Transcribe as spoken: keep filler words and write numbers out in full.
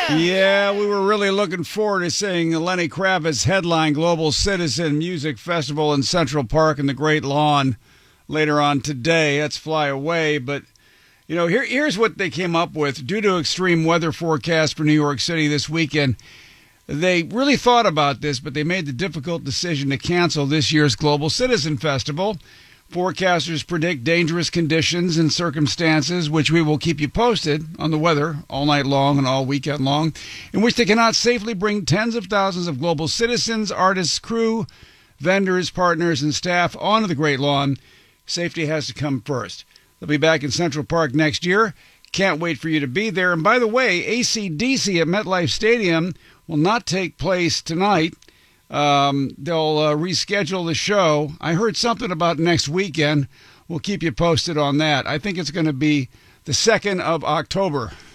Yeah, we were really looking forward to seeing Lenny Kravitz headline Global Citizen Music Festival in Central Park in the Great Lawn later on today. Let's fly away. But, you know, here, here's what they came up with. Due to extreme weather forecast for New York City this weekend, they really thought about this, but they made the difficult decision to cancel this year's Global Citizen Festival. Forecasters predict dangerous conditions and circumstances, which we will keep you posted on the weather all night long and all weekend long, in which they cannot safely bring tens of thousands of global citizens, artists, crew, vendors, partners, and staff onto the Great Lawn. Safety has to come first. They'll be back in Central Park next year. Can't wait for you to be there. And by the way, A C D C at MetLife Stadium will not take place tonight. Um, they'll uh, reschedule the show. I heard something about next weekend. We'll keep you posted on that. I think it's going to be the second of October.